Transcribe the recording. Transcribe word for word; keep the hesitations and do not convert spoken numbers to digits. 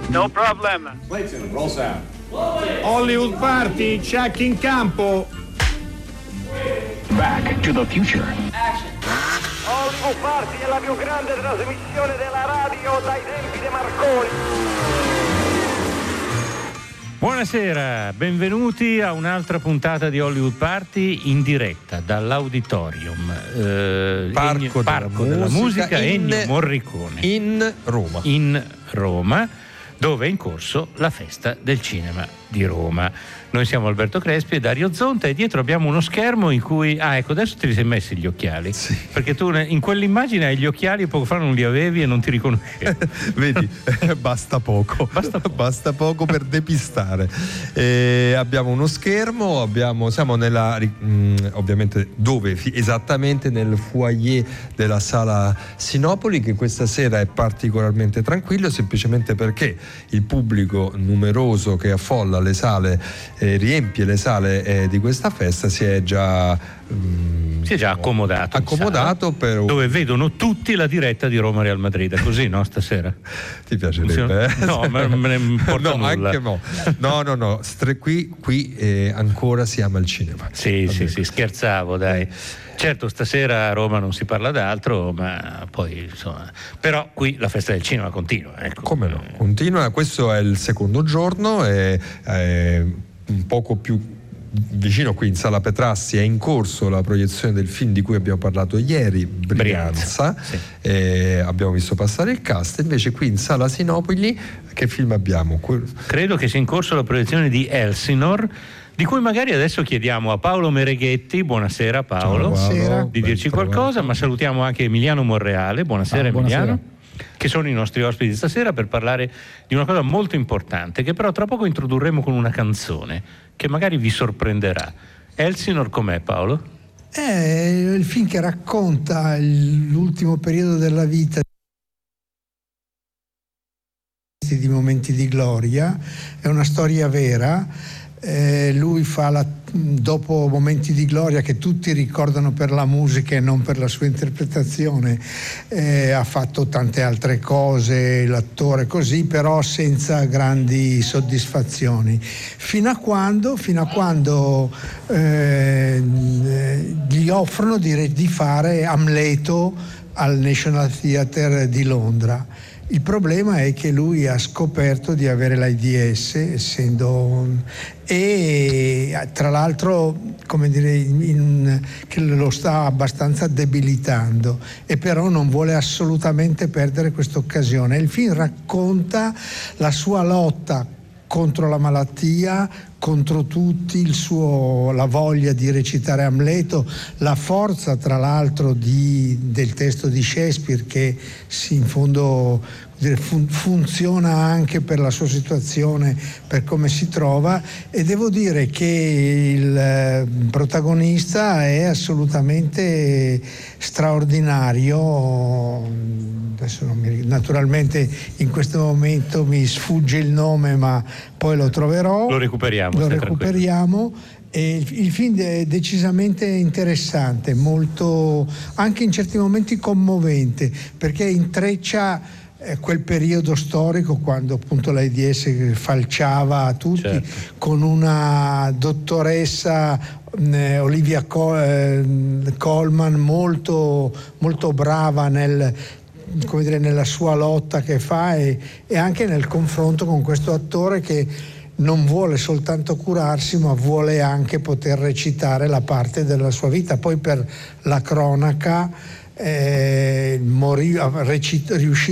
No problem. Clayton, roll sound. Hollywood Party, check in campo. Back to the Future. Action. Hollywood Party è la più grande trasmissione della radio dai tempi di Marconi. Buonasera, benvenuti a un'altra puntata di Hollywood Party in diretta dall'Auditorium eh, Parco, Ennio, della, Parco musica della Musica in, Ennio Morricone in Roma. in Roma, dove è in corso la festa del cinema di Roma. Noi siamo Alberto Crespi e Dario Zonta e dietro abbiamo uno schermo in cui, ah ecco, adesso te li sei messi gli occhiali, sì. Perché tu in quell'immagine hai gli occhiali e poco fa non li avevi e non ti riconoscevo. Vedi, basta poco. Basta poco. Basta poco per depistare. Eh, abbiamo uno schermo, abbiamo, siamo nella, mh, ovviamente dove? Esattamente nel foyer della sala Sinopoli, che questa sera è particolarmente tranquillo, semplicemente perché il pubblico numeroso che affolla le sale, eh, riempie le sale eh, di questa festa, si è già mh, si è già accomodato accomodato per un... dove vedono tutti la diretta di Roma Real Madrid, così, no, stasera? Ti piacerebbe? Eh? No, ma me ne importa no, nulla. Anche no. No, no, no, Stre- qui, qui eh, ancora si ama il cinema. Sì, sì, sì, scherzavo, dai. Certo, stasera a Roma non si parla d'altro, ma poi insomma, però qui la festa del cinema continua, ecco. Come no? Continua, questo è il secondo giorno e un poco più vicino qui in Sala Petrassi è in corso la proiezione del film di cui abbiamo parlato ieri, Brianza, Brianza sì. E abbiamo visto passare il cast. Invece qui in Sala Sinopoli che film abbiamo? Credo che sia in corso la proiezione di Elsinore, di cui magari adesso chiediamo a Paolo Mereghetti, buonasera Paolo, buonasera. di dirci qualcosa, ma salutiamo anche Emiliano Monreale, buonasera, ah, buonasera Emiliano, che sono i nostri ospiti stasera per parlare di una cosa molto importante che però tra poco introdurremo con una canzone che magari vi sorprenderà. Elsinore com'è, Paolo? È il film che racconta l'ultimo periodo della vita di Momenti di Gloria, è una storia vera. Eh, lui fa la, dopo Momenti di Gloria, che tutti ricordano per la musica e non per la sua interpretazione, eh, ha fatto tante altre cose, l'attore così, però senza grandi soddisfazioni, fino a quando, fino a quando eh, gli offrono di, di fare Amleto al National Theatre di Londra. Il problema è che lui ha scoperto di avere l'AIDS, essendo e tra l'altro, come dire, in, che lo sta abbastanza debilitando, e però non vuole assolutamente perdere questa occasione. Il film racconta la sua lotta contro la malattia, contro tutti, il suo, la voglia di recitare Amleto, la forza tra l'altro di, del testo di Shakespeare, che si, in fondo fun, funziona anche per la sua situazione, per come si trova, e devo dire che il protagonista è assolutamente straordinario. Adesso non mi, naturalmente in questo momento mi sfugge il nome, ma poi lo troverò. Lo recuperiamo. Lo recuperiamo. E il, il film è decisamente interessante, molto, anche in certi momenti commovente, perché intreccia eh, quel periodo storico quando appunto l'AIDS falciava a tutti, certo, con una dottoressa eh, Olivia Col- eh, Colman molto, molto brava nel, come dire, nella sua lotta che fa, e, e anche nel confronto con questo attore che non vuole soltanto curarsi, ma vuole anche poter recitare la parte della sua vita. Poi per la cronaca eh, morì, recit- riuscì